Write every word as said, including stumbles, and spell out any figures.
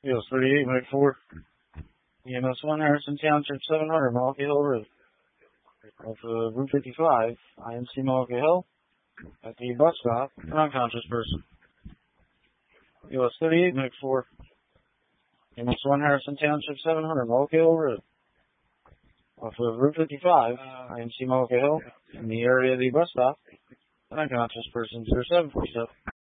U S thirty-eight, make four. E M S one, Harrison Township, seven hundred, Malachi Hill Road. Off of Route fifty-five, I M C Malachi Hill. At the bus stop, an unconscious person. U S thirty-eight, make four. E M S one, Harrison Township, seven hundred, Malachi Hill Road. Off of Route fifty-five, I M C Malachi Hill. In the area of the bus stop, an unconscious person, zero seven four seven.